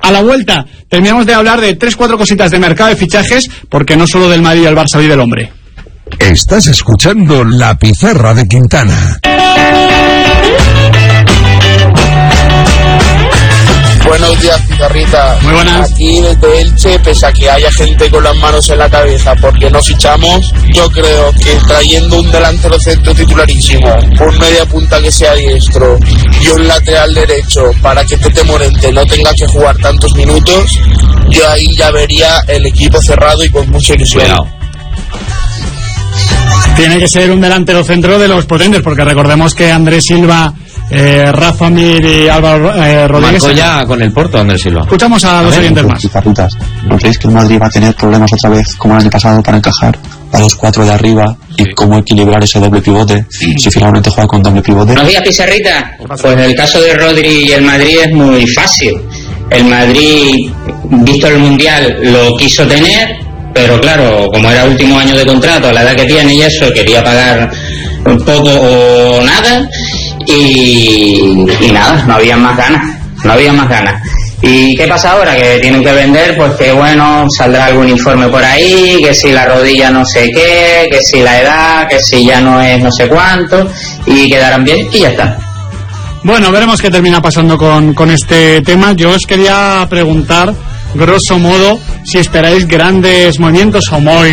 A la vuelta terminamos de hablar de 3-4 cositas de mercado de fichajes, porque no solo del Madrid y el Barça vive el hombre. Estás escuchando La Pizarra de Quintana. Buenos días, Pizarrita. Muy buenas. Aquí desde Elche, pese a que haya gente con las manos en la cabeza porque no fichamos, yo creo que trayendo un delantero centro titularísimo, un media punta que sea diestro y un lateral derecho para que Tete Morente no tenga que jugar tantos minutos, yo ahí ya vería el equipo cerrado y con mucha ilusión. Cuidado. Tiene que ser un delantero centro de los potentes, porque recordemos que Andrés Silva, Rafa Mir y Álvaro Rodríguez... Marcó ya con el Porto, Andrés Silva. Escuchamos a los oyentes más. Pizarritas, ¿no creéis que el Madrid va a tener problemas otra vez como el año pasado para encajar a los 4 de arriba y cómo equilibrar ese doble pivote si finalmente juega con doble pivote? Buenos días, Pizarrita. Pues el caso de Rodri y el Madrid es muy fácil. El Madrid, visto el Mundial, lo quiso tener, pero claro, como era último año de contrato, a la edad que tiene y eso, quería pagar un poco o nada, y nada, no había más ganas. ¿Y qué pasa ahora? Que tienen que vender, pues que bueno, saldrá algún informe por ahí, que si la rodilla no sé qué, que si la edad, que si ya no es no sé cuánto, y quedarán bien y ya está. Bueno, veremos qué termina pasando con este tema. Yo os quería preguntar, grosso modo, si esperáis grandes movimientos,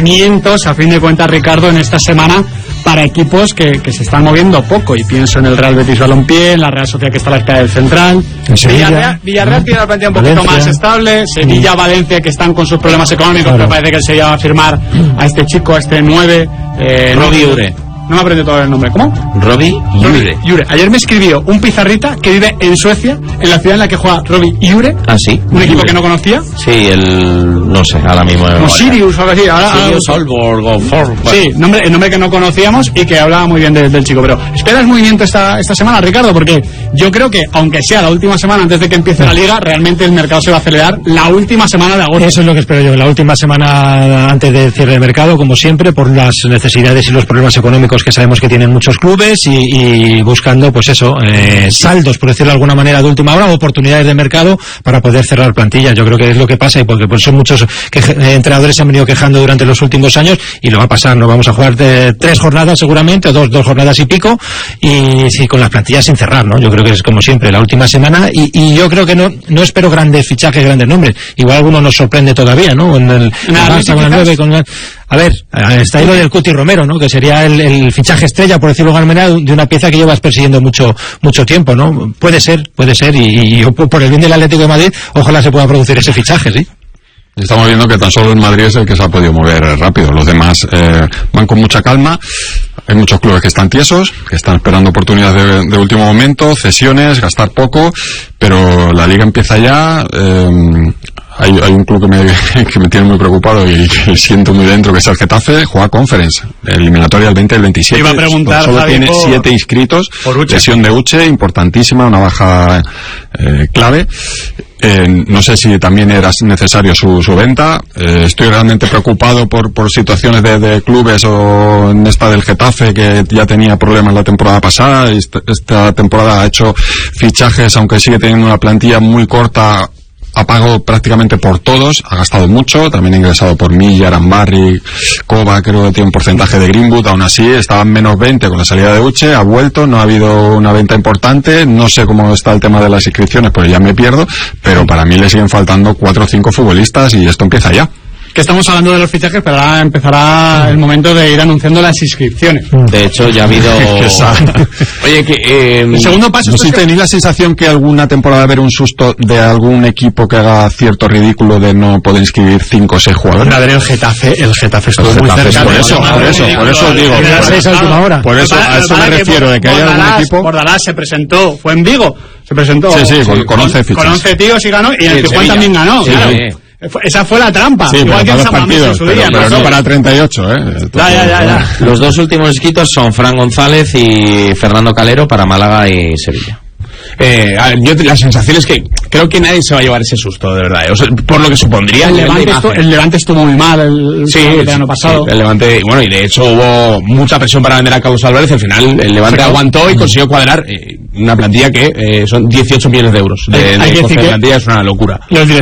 a fin de cuentas, Ricardo, en esta semana para equipos que se están moviendo poco, y pienso en el Real Betis Balompié, en la Real Sociedad que está a la espera del Central, Villarreal tiene la plantilla un poquito más estable, Sevilla, Valencia, que están con sus problemas económicos, pero parece que el Sevilla va a firmar a este chico, a este 9, Robbie Ure. No me aprendí todo el nombre. ¿Cómo? Robbie Ure. Ayer me escribió un pizarrita que vive en Suecia, en la ciudad en la que juega Robbie Ure. Ah, sí. Un equipo que no conocía. Sí, no sé, ahora mismo. Como Sirius o algo así. Sirius, Solborg o Ford. Sí, el nombre que no conocíamos y que hablaba muy bien del chico. Pero ¿esperas movimiento esta semana, Ricardo? Porque yo creo que, aunque sea la última semana antes de que empiece la Liga, realmente el mercado se va a acelerar la última semana de agosto. Eso es lo que espero yo, la última semana antes del cierre de mercado, como siempre, por las necesidades y los problemas económicos que sabemos que tienen muchos clubes, y buscando, pues eso, saldos, por decirlo de alguna manera, de última hora, oportunidades de mercado para poder cerrar plantilla. Yo creo que es lo que pasa, y porque pues son muchos entrenadores se han venido quejando durante los últimos años, y lo va a pasar. No vamos a jugar 3 jornadas seguramente, o dos jornadas y pico, y sí, con las plantillas sin cerrar, ¿no? Yo creo que es como siempre, la última semana, y yo creo que no espero grandes fichajes, grandes nombres. Igual alguno nos sorprende todavía, ¿no? En el Barça, con el 9, con la... A ver, está ahí lo del Cuti Romero, ¿no? Que sería el fichaje estrella, por decirlo de alguna manera, de una pieza que llevas persiguiendo mucho tiempo, ¿no? Puede ser, y yo, por el bien del Atlético de Madrid, ojalá se pueda producir ese fichaje, ¿sí? Estamos viendo que tan solo el Madrid es el que se ha podido mover rápido. Los demás van con mucha calma. Hay muchos clubes que están tiesos, que están esperando oportunidades de último momento, cesiones, gastar poco, pero la Liga empieza ya. Hay un club que me tiene muy preocupado y que siento muy dentro, que es el Getafe. Juega Conference, eliminatoria el 20 y el 27. Iba a preguntar, solo tiene 7 inscritos. Lesión de Uche, importantísima, una baja clave. No sé si también era necesario su venta. Estoy realmente preocupado por situaciones de clubes, o en esta del Getafe, que ya tenía problemas la temporada pasada, y esta temporada ha hecho fichajes, aunque sigue teniendo una plantilla muy corta. Ha pagado prácticamente por todos, ha gastado mucho, también ha ingresado por Milla, Arambarri, Kova, creo que tiene un porcentaje de Greenwood. Aún así estaba en menos 20 con la salida de Uche, ha vuelto, no ha habido una venta importante. No sé cómo está el tema de las inscripciones, pues ya me pierdo, pero para mí le siguen faltando 4 o 5 futbolistas, y esto empieza ya. Que estamos hablando de los fichajes, pero ahora empezará el momento de ir anunciando las inscripciones. De hecho, ya ha habido... Oye, que... el segundo paso... ¿No tenéis la sensación que alguna temporada va a haber un susto de algún equipo que haga cierto ridículo de no poder inscribir 5 o 6 jugadores? El Getafe estuvo muy cerca. Por eso digo... Por eso, a eso me refiero, de que haya algún equipo... Bordalás se presentó, fue en Vigo, se presentó... Sí, con 11 fichas. Con 11 tíos y ganó, y en el Tijuana también ganó, claro. Esa fue la trampa. Sí, igual que en San Mamés en su día. Pero no para 38, Ya. Los 2 últimos inscritos son Fran González y Fernando Calero para Málaga y Sevilla. Yo la sensación es que creo que nadie se va a llevar ese susto, de verdad. O sea, por lo que supondría el Levante estuvo muy mal el año pasado. Sí, el Levante, y de hecho hubo mucha presión para vender a Carlos Álvarez. Al final el Levante aguantó y consiguió cuadrar una plantilla que son 18 millones de euros de plantilla. Es una locura.